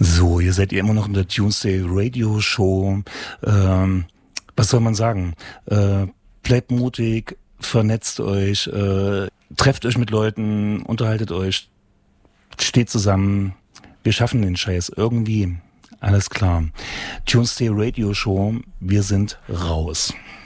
So, ihr seid ja immer noch in der Tuesday Radio Show. Was soll man sagen? Bleibt mutig, vernetzt euch, trefft euch mit Leuten, unterhaltet euch, steht zusammen. Wir schaffen den Scheiß irgendwie. Alles klar. Tuesday Radio Show, wir sind raus.